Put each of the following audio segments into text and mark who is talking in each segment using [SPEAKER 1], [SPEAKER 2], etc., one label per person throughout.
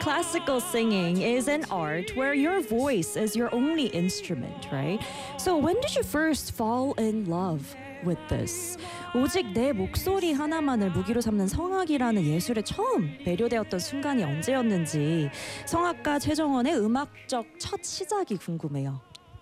[SPEAKER 1] Classical singing is an art where your voice is your only instrument, right? So when did you first fall in love with this? 오직 내 목소리 하나만을 무기로 삼는 성악이라는 예술에 처음 매료되었던 순간이 언제였는지 성악가 최정원의 음악적 첫 시작이 궁금해요.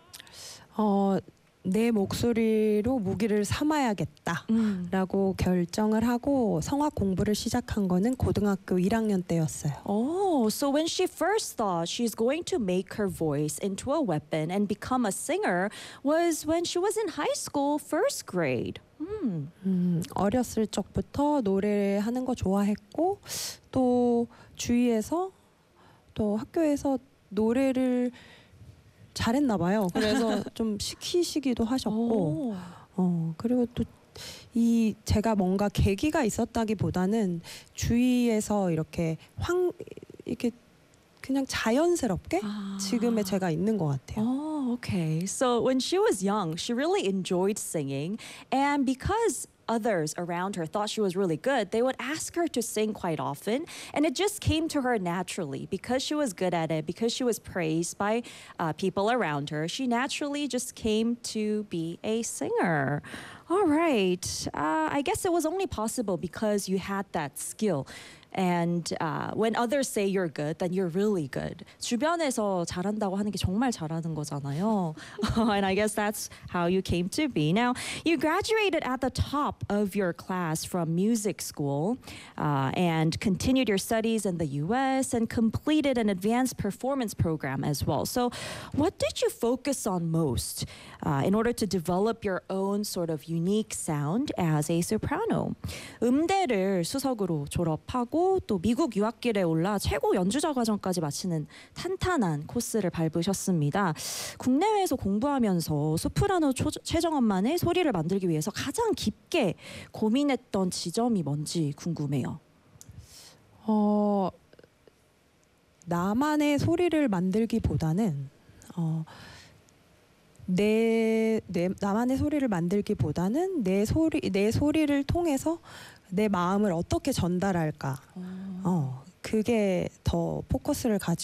[SPEAKER 2] 내 목소리로 무기를 삼아야겠다라고 결정을 하고 성악 공부를 시작한 거는 고등학교 1학년 때였어요.
[SPEAKER 1] Oh, so when she first thought she's going to make her voice into a weapon and become a singer was when she was in high school, first grade.
[SPEAKER 2] 어렸을 적부터 노래하는 거 좋아했고 또 주위에서 또 학교에서 노래를 잘했나 봐요. 그래서 좀 시키시기도 하셨고, 그리고 또 이 제가 뭔가 계기가 있었다기보다는 주위에서 이렇게 이렇게 그냥 자연스럽게 지금의 제가 있는 것 같아요.
[SPEAKER 1] Oh, okay. So when she was young, she really enjoyed singing, and because others around her thought she was really good, they would ask her to sing quite often, and it just came to her naturally because she was good at it, because she was praised by people around her. She naturally just came to be a singer. All right. I guess it was only possible because you had that skill. And when others say you're good, then you're really good. 주변에서 잘한다고 하는 게 정말 잘하는 거잖아요. And I guess that's how you came to be. Now, you graduated at the top of your class from music school and continued your studies in the US and completed an advanced performance program as well. So what did you focus on most in order to develop your own sort of unique sound as a soprano? 음대를 수석으로 졸업하고 또 미국 유학길에 올라 최고 연주자 과정까지 마치는 탄탄한 코스를 밟으셨습니다. 국내외에서 공부하면서 소프라노 최정원만의 소리를 만들기 위해서 가장 깊게 고민했던 지점이 뭔지 궁금해요.
[SPEAKER 2] 나만의 소리를 만들기보다는 나만의 소리를 만들기보다는 내 소리를 통해서 내 마음을 어떻게 전달할까? 그게 더 포커스를 가지고